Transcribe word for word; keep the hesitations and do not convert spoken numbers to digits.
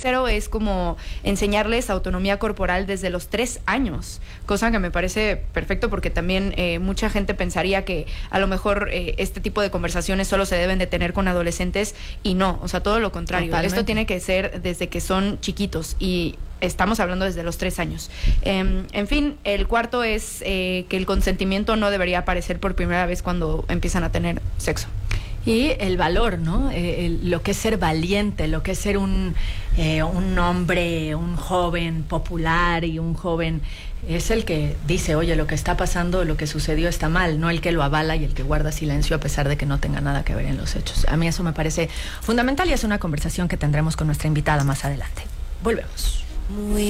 tercero es como enseñarles autonomía corporal desde los tres años, cosa que me parece perfecto porque también eh, mucha gente pensaría que a lo mejor eh, este tipo de conversaciones solo se deben de tener con adolescentes y no, o sea, todo lo contrario. Totalmente. Esto tiene que ser desde que son chiquitos y estamos hablando desde los tres años. Eh, en fin, el cuarto es eh, que el consentimiento no debería aparecer por primera vez cuando empiezan a tener sexo. Y el valor, ¿no? Eh, el, lo que es ser valiente, lo que es ser un, eh, un hombre, un joven popular y un joven es el que dice, oye, lo que está pasando, lo que sucedió está mal, no el que lo avala y el que guarda silencio a pesar de que no tenga nada que ver en los hechos. A mí eso me parece fundamental y es una conversación que tendremos con nuestra invitada más adelante. Volvemos. Muy